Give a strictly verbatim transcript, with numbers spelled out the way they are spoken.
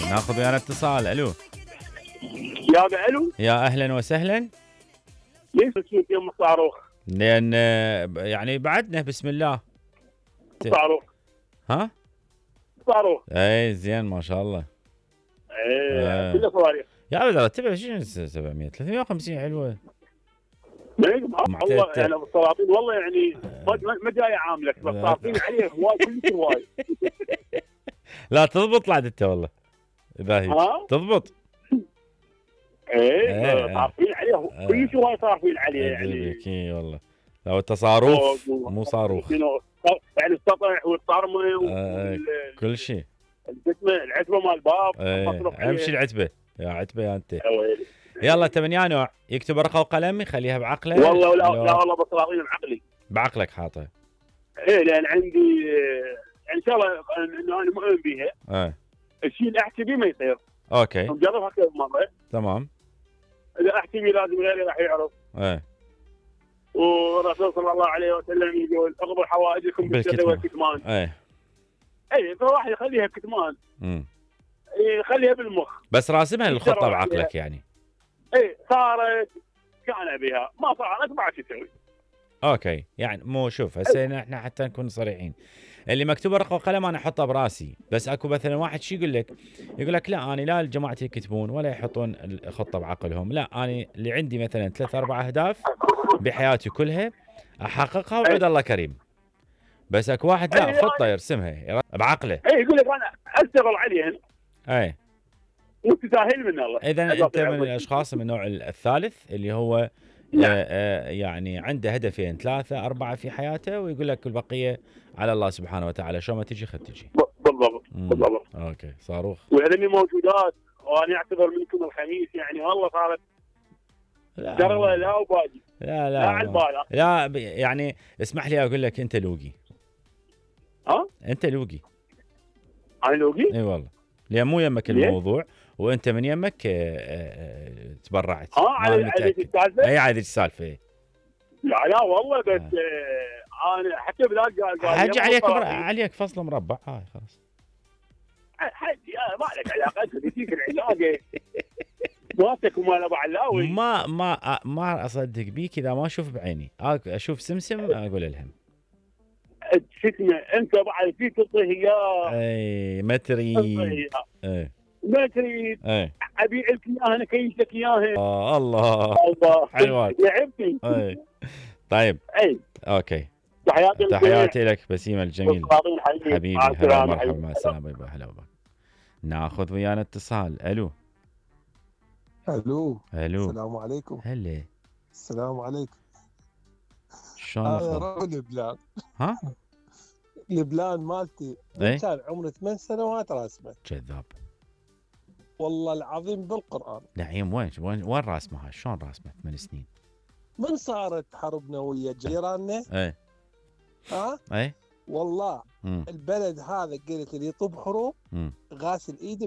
ناخذ ويانا اتصال. الو يا الو، يا اهلا وسهلا. ليش تشوف يوم الصاروخ؟ لان آه، يعني بعدنا بسم الله. صاروخ ها صاروخ اي زين ما شاء الله. ايه آه. كله صواريخ. يا ولد رتبها شنو سبعمية ثلاثمية وخمسين حلوه. والله يعني السلاطين والله يعني ما ما جاي عاملك بس صارفين عليه هواي كلش هواي. لا تضبط لعد انت والله اذا هي ها؟ تضبط. ايه صارفين عليه كلش هواي صارفين عليه يعني. اي والله لو انت صاروخ مو صاروخ يعني السطح والطرمه كل شيء. العتبه العتبه مال الباب اهم شيء العتبه يا عتبه يا انت. يلا تمنيا نوع يكتب ورقه وقلم يخليها بعقله. والله لا لا والله بصراحه بعقلي. بعقلك حاطه. ايه لان عندي ان شاء الله انه انا مؤمن بيها. ايه الشيء اللي احكي بيه ما يصير. اوكي مجربها كذا مره. تمام. اذا احكي بيه لازم غيري راح يعرف. ايه والرسول صلى الله عليه وسلم يقول اقبل حوائجكم بالسر والكتمان. ايه اي فواحد يخليها كتمان. امم يخليها بالمخ. بس راسمها الخطه بعقلك يعني. اي صارت كان بها ما صارت ما عاد تسوي. اوكي يعني مو شوف هسه احنا حتى نكون صريحين. اللي مكتوب ورقه وقلم انا احطه براسي، بس اكو مثلا واحد شي يقول لك يقول لك لا انا لا جماعتي يكتبون ولا يحطون الخطه بعقلهم، لا انا اللي عندي مثلا ثلاث اربع اهداف بحياتي كلها احققها وعد الله كريم. بس اكو واحد لا خطه يرسمها بعقله. اي يقول لك انا اشتغل عليهن. اي وتساهل من الله. اذا انت من الاشخاص من النوع الثالث اللي هو آه آه يعني عنده هدفين ثلاثه اربعه في حياته ويقول لك البقيه على الله سبحانه وتعالى، شو ما تجي خد تجي. بالضبط بالضبط. اوكي صاروخ. وهذني موجودات وانا اعتذر منكم الخميس يعني والله صارت درله لا وباقي. لا لا لا على البال. لا يعني اسمح لي اقول لك انت لوقي. ها؟ انت لوقي. انا لوقي؟ اي والله. لان مو يمك الموضوع وانت من يمك آه آه تبرعت. اه على على السالفه؟ اي عادي السالفه. لا لا والله بس آه. آه انا حتى بلاك قال قال حج عليك عليك فصل مربع هاي خلاص. حج يا ما لك علاقه تجيك العلاقه. ماتك ومال ابو علاوي. ما ما ما اصدق بيك اذا ما اشوف بعيني، اشوف سمسم اقول الهم. شتنا انت بعد في تعطيه اياه. اي ما تريد. اي ما تريد. اي ابيع لك اياها انا كيش لك اياها. اه الله الله حلوات لعبتي. اي طيب اي اوكي. تحياتي تحياتي لك بسيم الجميل حبيبي. هلا مرحبا مع السلامه يبا. هلا وبا. ناخذ ويانا اتصال. الو الو الو السلام عليكم. هلا السلام عليكم. شلون هذا رجل لبنان. ها لبنان مالتي ايه؟ كان عمره ثمان سنوات راسمه. كذاب والله العظيم بالقران. نعيم وين وين وين راسمها؟ شلون راسمه ثمان سنين؟ من صارت حربنا ويا جيراننا. ايه ها ايه والله مم. البلد هذا قلت اللي يطب حروب مم. غاسل ايده